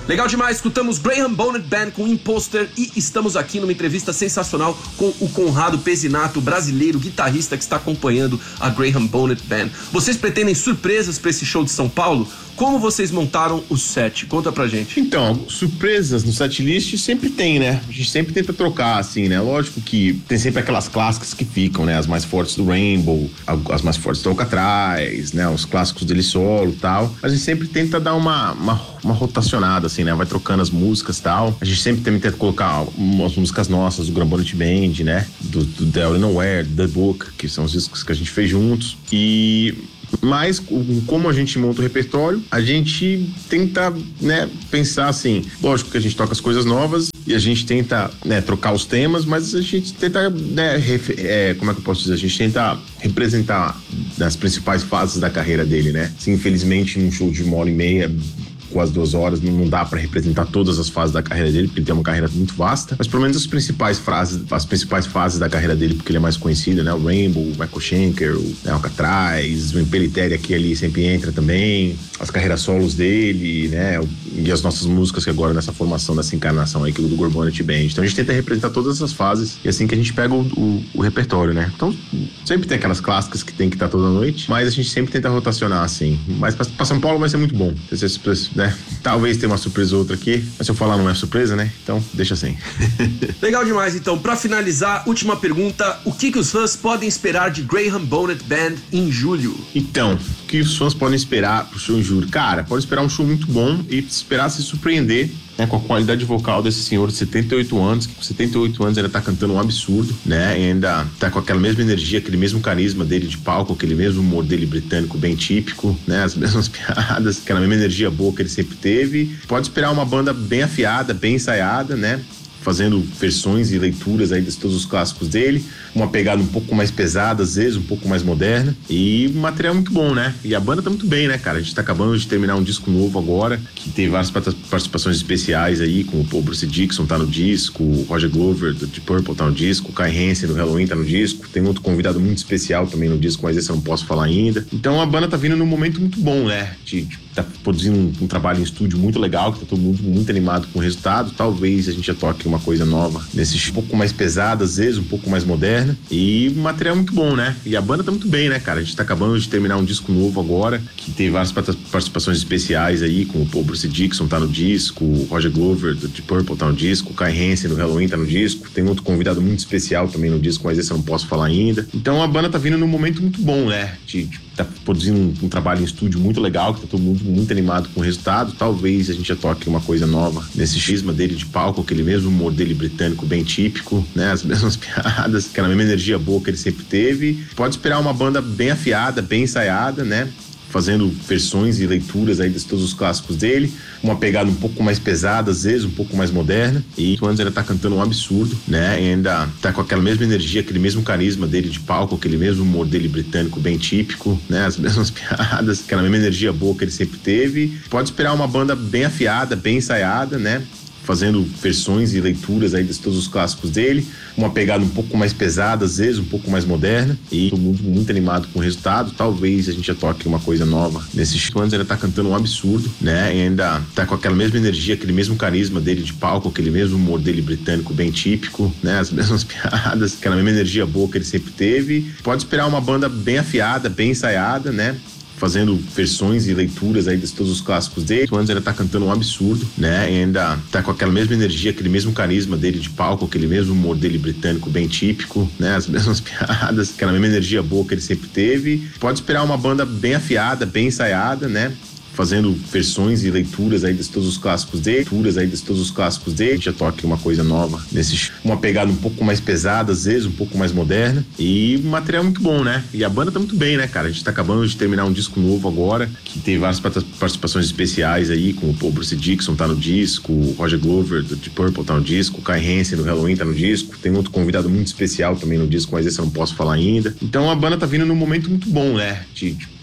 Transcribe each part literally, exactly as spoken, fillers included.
Legal demais, escutamos Graham Bonnet Band com Imposter e estamos aqui numa entrevista sensacional com o Conrado Pezzinato, brasileiro guitarrista que está acompanhando a Graham Bonnet Band. Vocês pretendem surpresas para esse show de São Paulo? Como vocês montaram o set? Conta pra gente. Então, surpresas no setlist sempre tem, né? A gente sempre tenta trocar, assim, né? Lógico que tem sempre aquelas clássicas que ficam, né? As mais fortes do Rainbow, as mais fortes do Alcatraz, né? Os clássicos dele solo e tal. A gente sempre tenta dar uma, uma, uma rotacionada, assim, né? Vai trocando as músicas e tal. A gente sempre tenta colocar umas músicas nossas, do Graham Bonnet Band, né? Do, do The All Nowhere, The Book, que são os discos que a gente fez juntos. E... Mas, como a gente monta o repertório, a gente tenta, né, pensar assim, lógico que a gente toca as coisas novas e a gente tenta, né, trocar os temas, mas a gente tenta, né, refer- é, como é que eu posso dizer, a gente tenta representar as principais fases da carreira dele, né? Assim, infelizmente, num show de uma hora e meia, quase duas horas, não dá pra representar todas as fases da carreira dele, porque ele tem uma carreira muito vasta, mas pelo menos as principais frases, as principais fases da carreira dele, porque ele é mais conhecido, né? O Rainbow, o Michael Schenker, o, né, Alcatraz, o Impellitteri aqui ali sempre entra também, as carreiras solos dele, né? E as nossas músicas que agora nessa formação, nessa encarnação aí, aquilo do Graham Bonnet Band. Então a gente tenta representar todas essas fases e assim que a gente pega o, o, o repertório, né? Então sempre tem aquelas clássicas que tem que estar toda noite, mas a gente sempre tenta rotacionar assim. Mas pra, pra São Paulo vai ser muito bom. Né? Talvez tenha uma surpresa ou outra aqui, mas se eu falar não é surpresa, né? Então deixa assim. Legal demais, então. Pra finalizar, última pergunta: o que, que os fãs podem esperar de Graham Bonnet Band em julho? Então, o que os fãs podem esperar pro show em julho? Cara, pode esperar um show muito bom e esperar se surpreender, né, com a qualidade vocal desse senhor de setenta e oito anos, que com setenta e oito anos ainda tá cantando um absurdo, né, e ainda tá com aquela mesma energia, aquele mesmo carisma dele de palco, aquele mesmo humor dele britânico bem típico, né, as mesmas piadas, aquela mesma energia boa que ele sempre teve. Pode esperar uma banda bem afiada, bem ensaiada, né, fazendo versões e leituras aí de todos os clássicos dele, uma pegada um pouco mais pesada, às vezes, um pouco mais moderna, e um material muito bom, né? E a banda tá muito bem, né, cara? A gente tá acabando de terminar um disco novo agora, que tem várias participações especiais aí, com o Paul Bruce Dickinson tá no disco, o Roger Glover do Deep Purple tá no disco, o Kai Hansen do Halloween tá no disco, tem outro convidado muito especial também no disco, mas esse eu não posso falar ainda. Então a banda tá vindo num momento muito bom, né? De, de tá produzindo um, um trabalho em estúdio muito legal, que tá todo mundo muito animado com o resultado. Talvez a gente já toque uma coisa nova nesse um pouco mais pesada, às vezes, um pouco mais moderna, e um material muito bom, né? E a banda tá muito bem, né, cara? A gente tá acabando de terminar um disco novo agora, que tem várias participações especiais aí, com o Paul Bruce Dickinson tá no disco, o Roger Glover do Deep Purple tá no disco, o Kai Hansen do Halloween tá no disco, tem outro convidado muito especial também no disco, mas esse eu não posso falar ainda. Então a banda tá vindo num momento muito bom, né? De, de tá produzindo um, um trabalho em estúdio muito legal, que tá todo mundo muito animado com o resultado. Talvez a gente já toque uma coisa nova nesse xisma dele de palco, aquele mesmo humor dele britânico bem típico, né? As mesmas piadas, aquela mesma energia boa que ele sempre teve. Pode esperar uma banda bem afiada, bem ensaiada, né? Fazendo versões e leituras aí de todos os clássicos dele, uma pegada um pouco mais pesada, às vezes, um pouco mais moderna, e o Andes ainda tá cantando um absurdo, né, e ainda tá com aquela mesma energia, aquele mesmo carisma dele de palco, aquele mesmo humor dele britânico bem típico, né, as mesmas piadas, aquela mesma energia boa que ele sempre teve. Pode esperar uma banda bem afiada, bem ensaiada, né, fazendo versões e leituras aí de todos os clássicos dele, uma pegada um pouco mais pesada, às vezes, um pouco mais moderna, e todo mundo muito animado com o resultado. Talvez a gente já toque uma coisa nova nesse show. Antes ainda tá cantando um absurdo, né, e ainda tá com aquela mesma energia, aquele mesmo carisma dele de palco, aquele mesmo humor dele britânico bem típico, né, as mesmas piadas, aquela mesma energia boa que ele sempre teve. Pode esperar uma banda bem afiada, bem ensaiada, né, fazendo versões e leituras aí de todos os clássicos dele. O Andes ainda tá cantando um absurdo, né, e ainda tá com aquela mesma energia, aquele mesmo carisma dele de palco, aquele mesmo humor dele britânico bem típico, né, as mesmas piadas, aquela mesma energia boa que ele sempre teve. Pode esperar uma banda bem afiada, bem ensaiada, né, fazendo versões e leituras aí de todos os clássicos dele, leituras aí de todos os clássicos dele. A gente já toque uma coisa nova nesse show. Uma pegada um pouco mais pesada, às vezes, um pouco mais moderna, e um material muito bom, né? E a banda tá muito bem, né, cara? A gente tá acabando de terminar um disco novo agora, que tem várias participações especiais aí, com o Paul Bruce Dickinson tá no disco, o Roger Glover do Deep Purple tá no disco, o Kai Hansen do Halloween tá no disco, tem outro convidado muito especial também no disco, mas esse eu não posso falar ainda. Então a banda tá vindo num momento muito bom, né? De, de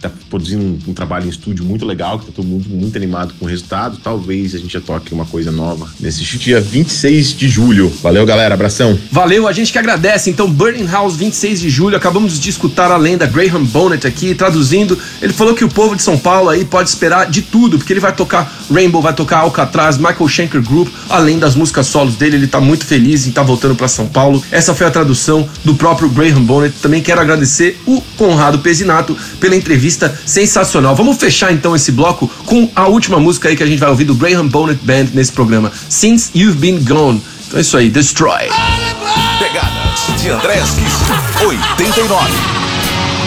tá produzindo um, um trabalho em estúdio muito legal, que tá todo mundo muito animado com o resultado. Talvez a gente já toque uma coisa nova nesse dia vinte e seis de julho. Valeu, galera. Abração. Valeu, a gente que agradece. Então, Burning House, vinte e seis de julho. Acabamos de escutar a lenda Graham Bonnet aqui, traduzindo. Ele falou que o povo de São Paulo aí pode esperar de tudo, porque ele vai tocar Rainbow, vai tocar Alcatraz, Michael Schenker Group, além das músicas solos dele. Ele tá muito feliz em estar tá voltando para São Paulo. Essa foi a tradução do próprio Graham Bonnet. Também quero agradecer o Conrado Pezinato pela entrevista sensacional. Vamos fechar então esse bloco com a última música aí que a gente vai ouvir do Graham Bonnet Band nesse programa, Since You've Been Gone. Então é isso aí, Destroy. Pegadas de Andréas Kisser, oitenta e nove.